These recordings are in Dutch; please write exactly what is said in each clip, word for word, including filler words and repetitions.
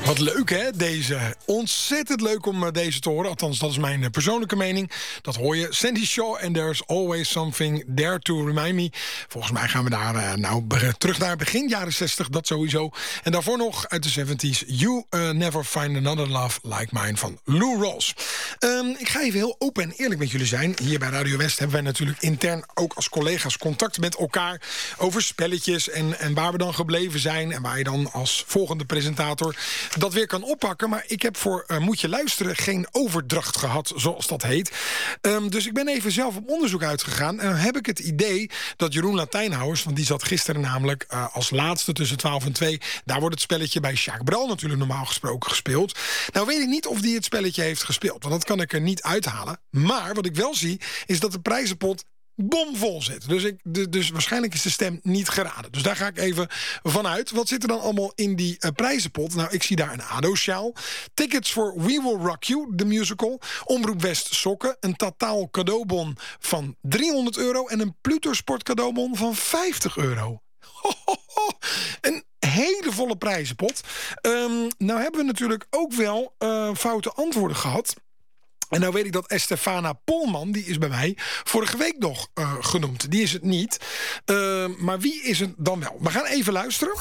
Wat leuk hè, deze. Ontzettend leuk om uh, deze te horen. Althans, dat is mijn uh, persoonlijke mening. Dat hoor je. Sandy Shaw en There's Always Something There to Remind Me. Volgens mij gaan we daar uh, nou be- terug naar begin jaren zestig, dat sowieso. En daarvoor nog uit de zeventies. You uh, Never Find Another Love Like Mine van Lou Rawls. Um, ik ga even heel open en eerlijk met jullie zijn. Hier bij Radio West hebben wij natuurlijk intern ook als collega's contact met elkaar over spelletjes en, en waar we dan gebleven zijn en waar je dan als volgende presentator dat weer kan oppakken. Maar ik heb voor uh, Moet je luisteren geen overdracht gehad, zoals dat heet. Um, dus ik ben even zelf op onderzoek uitgegaan. En dan heb ik het idee dat Jeroen Latijnhouwers, want die zat gisteren namelijk uh, als laatste tussen twaalf en twee. Daar wordt het spelletje bij Sjaak Bral natuurlijk normaal gesproken gespeeld. Nou weet ik niet of die het spelletje heeft gespeeld, want dat kan ik er niet uithalen. Maar wat ik wel zie, is dat de prijzenpot bomvol zit. Dus, ik, de, dus waarschijnlijk is de stem niet geraden. Dus daar ga ik even vanuit. Wat zit er dan allemaal in die uh, prijzenpot? Nou, ik zie daar een ADO-sjaal. Tickets voor We Will Rock You, de musical. Omroep West sokken. Een totaal cadeaubon van driehonderd euro. En een Pluto Sport cadeaubon van vijftig euro. Ho, ho, ho. Een hele volle prijzenpot. Um, nou hebben we natuurlijk ook wel uh, foute antwoorden gehad. En nou weet ik dat Estefana Polman, die is bij mij vorige week nog uh, genoemd. Die is het niet. Uh, maar wie is het dan wel? We gaan even luisteren.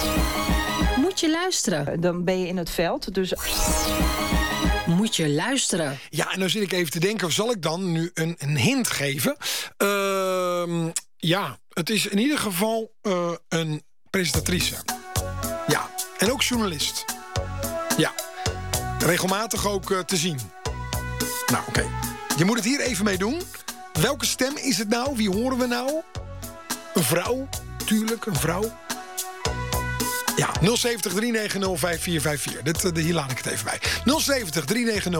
Moet je luisteren? Dan ben je in het veld, dus Moet je luisteren? Ja, en dan zit ik even te denken, zal ik dan nu een, een hint geven? Uh, ja, het is in ieder geval uh, een presentatrice. Ja, en ook journalist. Ja, regelmatig ook uh, te zien. Nou, oké. Okay. Je moet het hier even mee doen. Welke stem is het nou? Wie horen we nou? Een vrouw? Tuurlijk, een vrouw. Ja, nul zeven nul drie negen nul vijf vier vijf vier. Dit, uh, hier laat ik het even bij. nul zeven nul drie negen nul